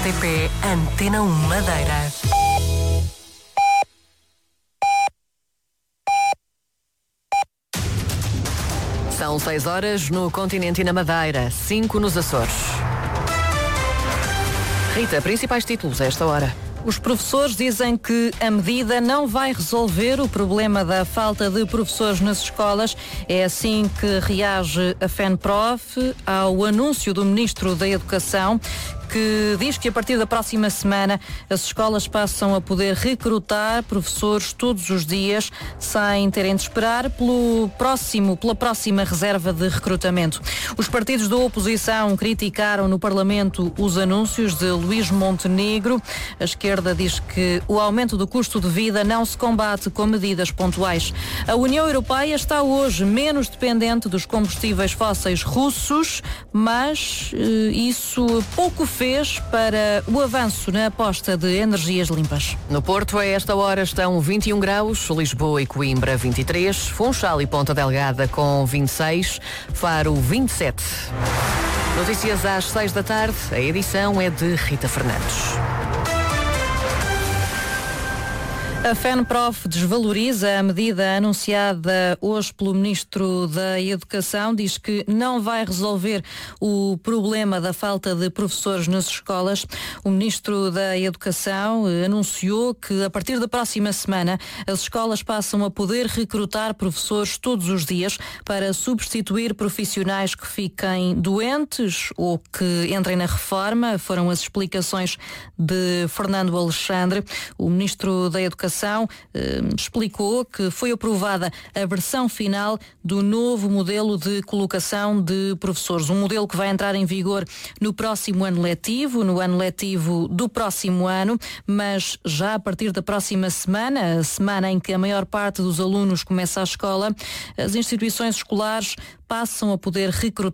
RTP Antena 1 Madeira. São 6 horas no continente e na Madeira, 5 nos Açores. Rita, principais títulos a esta hora. Os professores dizem que a medida não vai resolver o problema da falta de professores nas escolas. É assim que reage a FENPROF ao anúncio do Ministro da Educação, que diz que a partir da próxima semana as escolas passam a poder recrutar professores todos os dias sem terem de esperar pela próxima reserva de recrutamento. Os partidos da oposição criticaram no Parlamento os anúncios de Luís Montenegro. A esquerda diz que o aumento do custo de vida não se combate com medidas pontuais. A União Europeia está hoje menos dependente dos combustíveis fósseis russos, mas isso pouco fez para o avanço na aposta de energias limpas. No Porto, a esta hora estão 21 graus, Lisboa e Coimbra 23, Funchal e Ponta Delgada com 26, Faro 27. Notícias às 6 da tarde, a edição é de Rita Fernandes. A FENPROF desvaloriza a medida anunciada hoje pelo Ministro da Educação. Diz que não vai resolver o problema da falta de professores nas escolas. O Ministro da Educação anunciou que a partir da próxima semana as escolas passam a poder recrutar professores todos os dias para substituir profissionais que fiquem doentes ou que entrem na reforma. Foram as explicações de Fernando Alexandre. O Ministro da Educação explicou que foi aprovada a versão final do novo modelo de colocação de professores. Um modelo que vai entrar em vigor no próximo ano letivo, no ano letivo do próximo ano, mas já a partir da próxima semana, a semana em que a maior parte dos alunos começa a escola, as instituições escolares passam a poder recrutar